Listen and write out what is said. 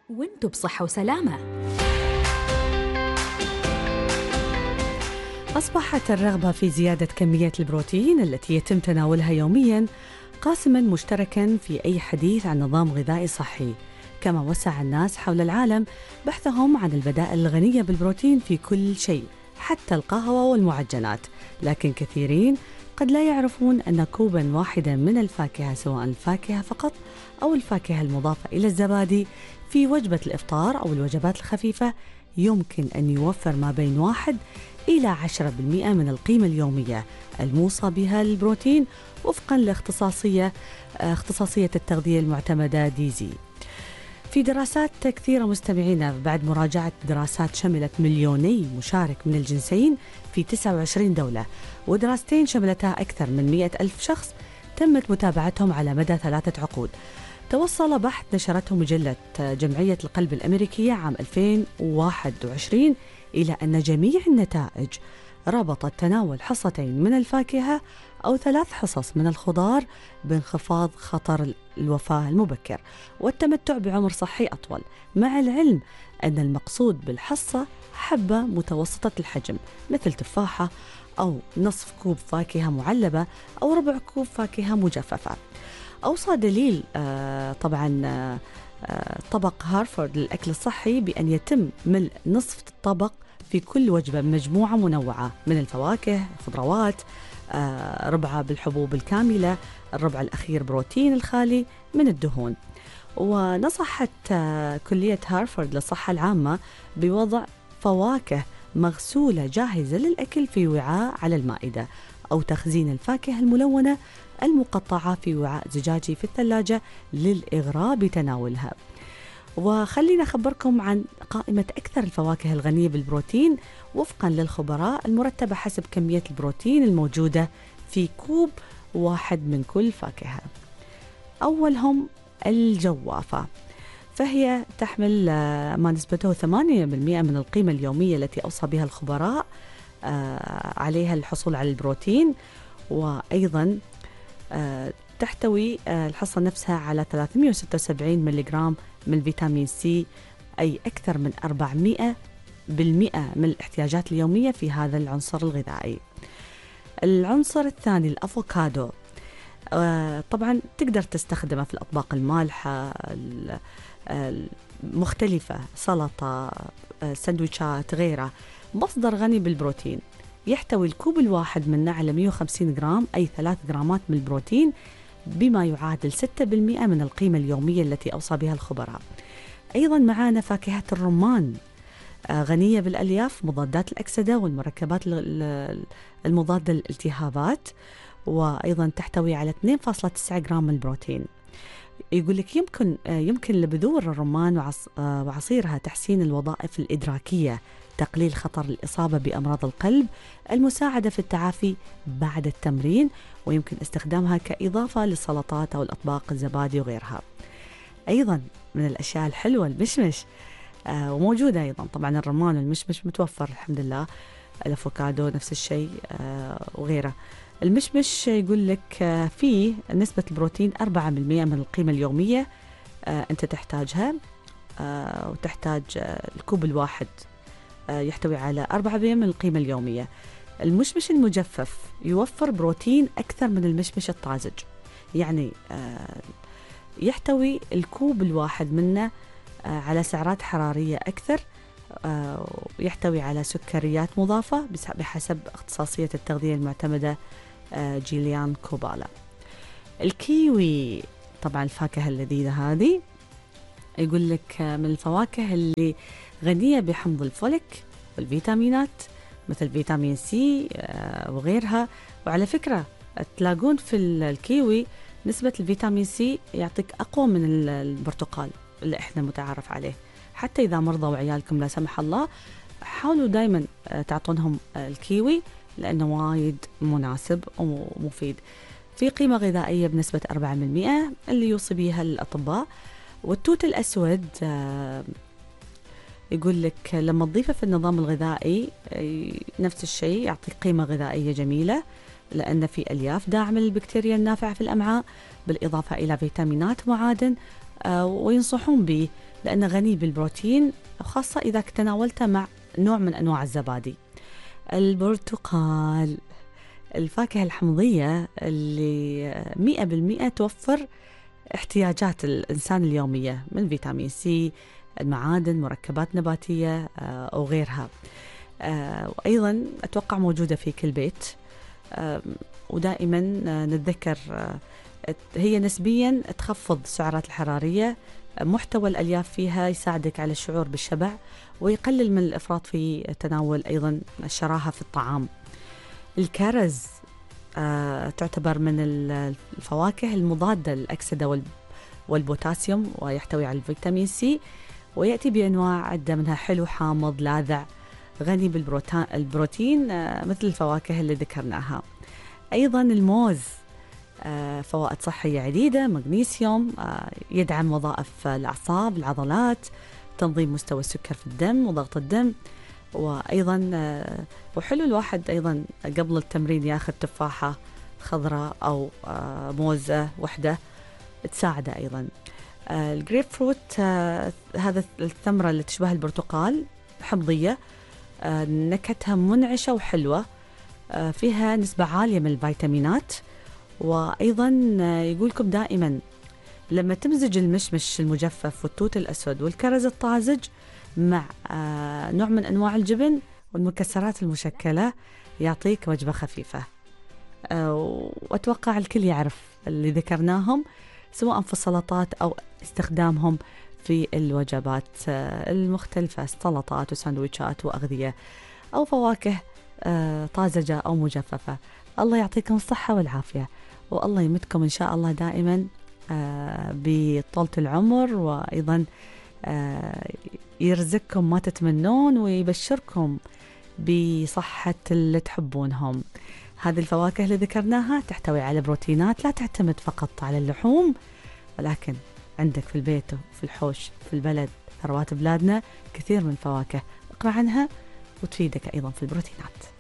وانتوا بصحة وسلامة. أصبحت الرغبة في زيادة كمية البروتين التي يتم تناولها يومياً قاسماً مشتركاً في أي حديث عن نظام غذائي صحي، كما وسع الناس حول العالم بحثهم عن البدائل الغنية بالبروتين في كل شيء حتى القهوة والمعجنات. لكن كثيرين قد لا يعرفون أن كوباً واحداً من الفاكهة، سواء الفاكهة فقط أو الفاكهة المضافة إلى الزبادي في وجبة الإفطار أو الوجبات الخفيفة، يمكن أن يوفر ما بين 1 إلى 10% من القيمة اليومية الموصى بها للبروتين وفقاً لاختصاصية التغذية المعتمدة ديزي. في دراسات كثيرة مستمعينا، بعد مراجعة دراسات شملت 2,000,000 مشارك من الجنسين في 29 دولة، ودراستين شملتها أكثر من 100,000 شخص تمت متابعتهم على مدى 3 عقود. توصل بحث نشرته مجلة جمعية القلب الأمريكية عام 2021 إلى أن جميع النتائج ربطت تناول حصتين من الفاكهة أو 3 حصص من الخضار بانخفاض خطر الوفاة المبكر والتمتع بعمر صحي أطول، مع العلم أن المقصود بالحصة حبة متوسطة الحجم مثل تفاحة أو نصف كوب فاكهة معلبة أو ربع كوب فاكهة مجففة. أوصى دليل طبق هارفارد للأكل الصحي بأن يتم ملء نصف الطبق في كل وجبة مجموعة منوعة من الفواكه، خضروات، ربعة بالحبوب الكاملة، الربع الأخير بروتين الخالي من الدهون. ونصحت كلية هارفارد للصحة العامة بوضع فواكه مغسولة جاهزة للأكل في وعاء على المائدة، أو تخزين الفاكهة الملونة المقطعة في وعاء زجاجي في الثلاجة للإغراء بتناولها. وخلينا أخبركم عن قائمة أكثر الفواكه الغنية بالبروتين وفقا للخبراء المرتبة حسب كمية البروتين الموجودة في كوب واحد من كل فاكهة. أولهم الجوافة، فهي تحمل ما نسبته 8% من القيمة اليومية التي أوصى بها الخبراء عليها الحصول على البروتين. وأيضا تحتوي الحصة نفسها على 376 ملغرام من فيتامين سي، أي أكثر من 400% من الاحتياجات اليومية في هذا العنصر الغذائي. العنصر الثاني الأفوكادو، طبعا تقدر تستخدمه في الأطباق المالحة المختلفة، سلطة، سندويشات، غيرها. مصدر غني بالبروتين، يحتوي الكوب الواحد منه على 150 جرام، أي 3 جرامات من البروتين، بما يعادل 6% من القيمة اليومية التي أوصى بها الخبراء. أيضا معانا فاكهة الرمان، غنية بالألياف مضادات الأكسدة والمركبات المضادة للالتهابات، وأيضا تحتوي على 2.9 جرام من البروتين. يقول لك يمكن لبذور الرمان وعصيرها تحسين الوظائف الإدراكية، تقليل خطر الإصابة بأمراض القلب، المساعدة في التعافي بعد التمرين، ويمكن استخدامها كإضافة للسلطات أو الأطباق الزبادي وغيرها. أيضا من الأشياء الحلوة المشمش، وموجودة أيضا طبعا الرمان والمشمش متوفر الحمد لله، الأفوكادو نفس الشيء وغيره. المشمش يقول لك فيه نسبة البروتين 4% من القيمة اليومية أنت تحتاجها، وتحتاج الكوب الواحد يحتوي على 4% من القيمة اليومية. المشمش المجفف يوفر بروتين أكثر من المشمش الطازج، يعني يحتوي الكوب الواحد منه على سعرات حرارية أكثر، يحتوي على سكريات مضافة بحسب اختصاصية التغذية المعتمدة جيليان كوبالا. الكيوي طبعا الفاكهة اللذيذة هذه، يقول لك من الفواكه اللي غنية بحمض الفوليك والفيتامينات مثل فيتامين سي وغيرها. وعلى فكرة تلاقون في الكيوي نسبة الفيتامين سي يعطيك أقوى من البرتقال اللي إحنا متعارف عليه. حتى إذا مرضى وعيالكم لا سمح الله، حاولوا دايما تعطونهم الكيوي لأنه وايد مناسب ومفيد. في قيمة غذائية بنسبة 4% اللي يوصي بها الأطباء. والتوت الأسود يقول لك لما تضيفه في النظام الغذائي نفس الشيء، يعطيك قيمة غذائية جميلة لأن في ألياف داعمة للبكتيريا النافعة في الأمعاء، بالإضافة إلى فيتامينات ومعادن، وينصحون به لأنه غني بالبروتين، وخاصة إذا تناولته مع نوع من أنواع الزبادي. البرتقال، الفاكهة الحمضية اللي 100% توفر احتياجات الإنسان اليومية من فيتامين سي، المعادن، مركبات نباتية وغيرها. وأيضا أتوقع موجودة في كل بيت. ودائما نتذكر هي نسبيا تخفض السعرات الحرارية، محتوى الألياف فيها يساعدك على الشعور بالشبع ويقلل من الإفراط في تناول أيضا الشراهة في الطعام. الكرز تعتبر من الفواكه المضادة للأكسدة والبوتاسيوم، ويحتوي على الفيتامين سي، ويأتي بأنواع عدة منها حلو، حامض، لاذع، غني بالبروتين مثل الفواكه اللي ذكرناها. أيضا الموز فوائد صحية عديدة، مغنيسيوم، يدعم وظائف الأعصاب، العضلات، تنظيم مستوى السكر في الدم وضغط الدم. وأيضا وحلو الواحد أيضا قبل التمرين ياخذ تفاحة خضراء أو موزة وحدة تساعده. أيضا الجريب فروت، هذا الثمرة اللي تشبه البرتقال، حمضية، نكهتها منعشة وحلوة، فيها نسبة عالية من الفيتامينات. وأيضا يقولكم دائما لما تمزج المشمش المجفف والتوت الأسود والكرز الطازج مع نوع من أنواع الجبن والمكسرات المشكلة يعطيك وجبة خفيفة. وأتوقع الكل يعرف اللي ذكرناهم، سواء في السلطات أو استخدامهم في الوجبات المختلفة، سلطات وساندويتشات وأغذية أو فواكه طازجة أو مجففة. الله يعطيكم الصحة والعافية، والله يمدكم إن شاء الله دائما بطولة العمر، وأيضا يرزقكم ما تتمنون، ويبشركم بصحة اللي تحبونهم. هذه الفواكه اللي ذكرناها تحتوي على بروتينات، لا تعتمد فقط على اللحوم، ولكن عندك في البيت وفي الحوش في البلد ثروات بلادنا كثير من الفواكه، اقرأ عنها وتفيدك أيضا في البروتينات.